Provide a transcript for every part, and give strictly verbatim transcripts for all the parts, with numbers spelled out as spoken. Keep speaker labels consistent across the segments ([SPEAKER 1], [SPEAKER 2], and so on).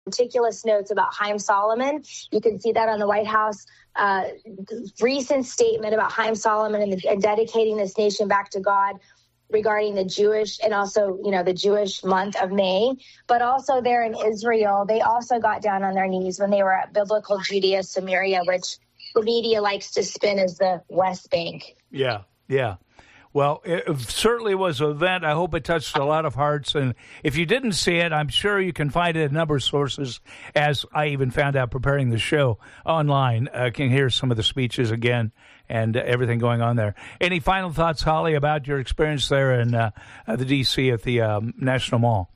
[SPEAKER 1] meticulous notes about Haim Solomon. You can see that on the White House uh, recent statement about Haim Solomon and, the, and dedicating this nation back to God regarding the Jewish and also, you know, the Jewish month of May. But also there in Israel, they also got down on their knees when they were at biblical Judea, Samaria, which the media likes to spin as the West Bank.
[SPEAKER 2] Yeah, yeah. Well, it certainly was an event. I hope it touched a lot of hearts. And if you didn't see it, I'm sure you can find it in a number of sources, as I even found out preparing the show online. I uh, can hear some of the speeches again and uh, everything going on there. Any final thoughts, Holly, about your experience there in uh, the D C at the um, National Mall?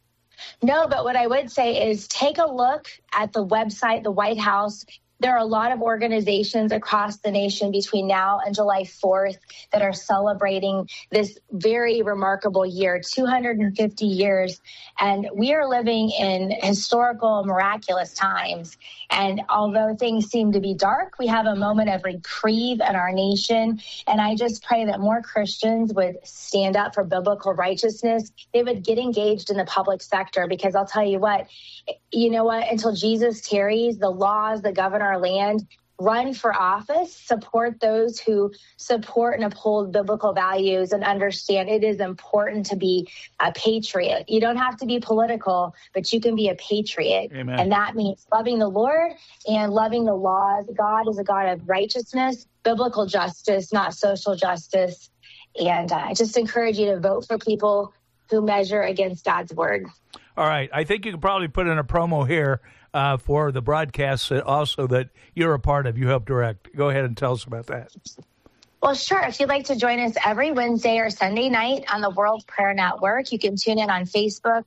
[SPEAKER 1] No, but what I would say is take a look at the website, the White House. There are a lot of organizations across the nation between now and July fourth that are celebrating this very remarkable year, two hundred fifty years. And we are living in historical, miraculous times. And although things seem to be dark, we have a moment of reprieve in our nation. And I just pray that more Christians would stand up for biblical righteousness. They would get engaged in the public sector, because I'll tell you what, you know what, until Jesus tarries, the laws that govern our land, run for office, support those who support and uphold biblical values, and understand it is important to be a patriot. You don't have to be political, but you can be a patriot. Amen. And that means loving the Lord and loving the laws. God is a God of righteousness, biblical justice, not social justice. And uh, I just encourage you to vote for people who measure against God's word.
[SPEAKER 2] All right. I think you can probably put in a promo here uh, for the broadcasts also that you're a part of, you help direct. Go ahead and tell us about that.
[SPEAKER 1] Well, sure. If you'd like to join us every Wednesday or Sunday night on the World Prayer Network, you can tune in on Facebook,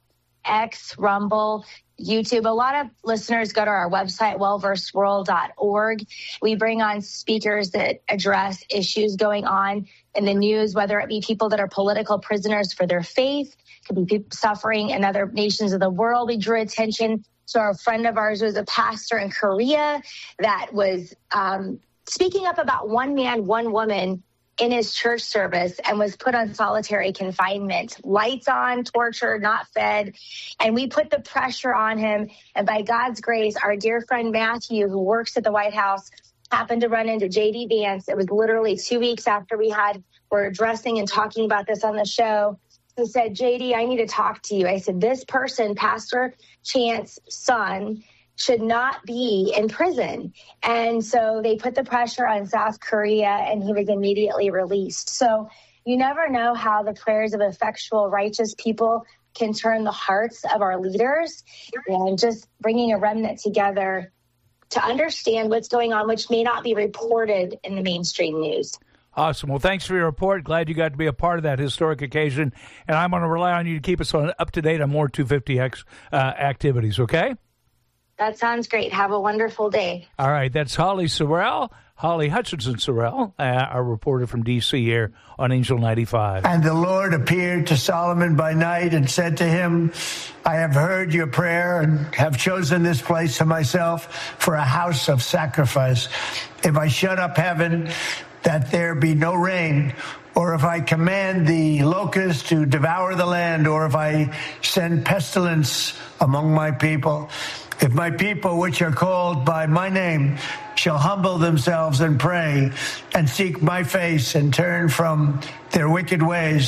[SPEAKER 1] X, Rumble, YouTube. A lot of listeners go to our website, well versed world dot org. We bring on speakers that address issues going on in the news, whether it be people that are political prisoners for their faith, could be people suffering in other nations of the world. We drew attention to a friend of ours who was a pastor in Korea that was um, speaking up about one man, one woman in his church service, and was put on solitary confinement, lights on, tortured, not fed. And we put the pressure on him. And by God's grace, our dear friend Matthew, who works at the White House, happened to run into J D Vance. It was literally two weeks after we had, were addressing and talking about this on the show. He said, J D, I need to talk to you. I said, this person, Pastor Chance's son, should not be in prison. And so they put the pressure on South Korea, and he was immediately released. So you never know how the prayers of effectual, righteous people can turn the hearts of our leaders, and just bringing a remnant together to understand what's going on, which may not be reported in the mainstream news.
[SPEAKER 2] Awesome. Well, thanks for your report. Glad you got to be a part of that historic occasion. And I'm going to rely on you to keep us on, up to date on more two fifty X uh, activities, okay?
[SPEAKER 1] That sounds great. Have a wonderful day.
[SPEAKER 2] All right. That's Holly Sorrell, Holly Hutchinson Sorrell, uh, our reporter from D C here on Angel ninety-five.
[SPEAKER 3] And the Lord appeared to Solomon by night and said to him, I have heard your prayer and have chosen this place to myself for a house of sacrifice. If I shut up heaven, that there be no rain, or if I command the locusts to devour the land, or if I send pestilence among my people, if my people, which are called by my name, shall humble themselves and pray and seek my face and turn from their wicked ways,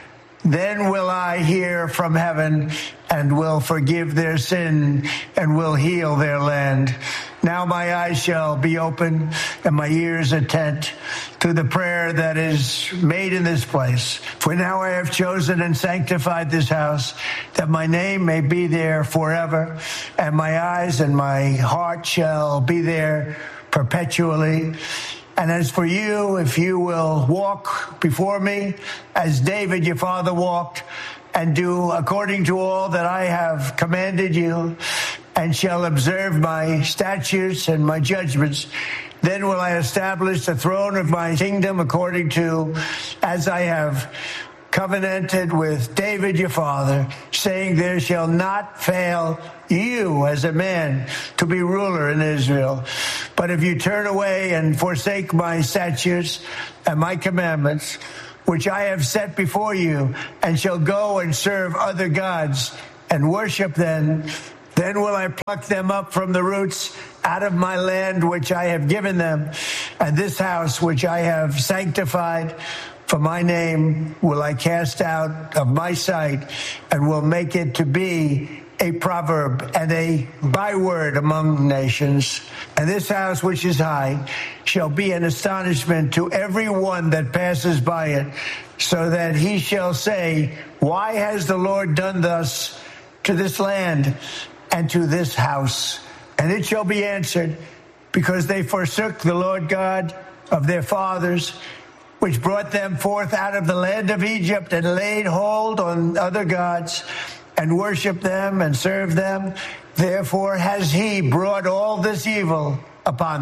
[SPEAKER 3] then will I hear from heaven and will forgive their sin and will heal their land. Now my eyes shall be open and my ears attent to the prayer that is made in this place. For now I have chosen and sanctified this house, that my name may be there forever, and my eyes and my heart shall be there perpetually. And as for you, if you will walk before me as David your father walked, and do according to all that I have commanded you, and shall observe my statutes and my judgments, then will I establish the throne of my kingdom according to as I have covenanted with David your father, saying, there shall not fail you as a man to be ruler in Israel. But if you turn away and forsake my statutes and my commandments, which I have set before you, and shall go and serve other gods and worship them, Then will I pluck them up from the roots out of my land which I have given them, and this house which I have sanctified for my name will I cast out of my sight, and will make it to be a proverb and a byword among nations. And this house which is high shall be an astonishment to every one that passes by it, so that he shall say, why has the Lord done thus to this land and to this house? And it shall be answered, because they forsook the Lord God of their fathers, which brought them forth out of the land of Egypt, and laid hold on other gods, and worshiped them and served them. Therefore has he brought all this evil upon them.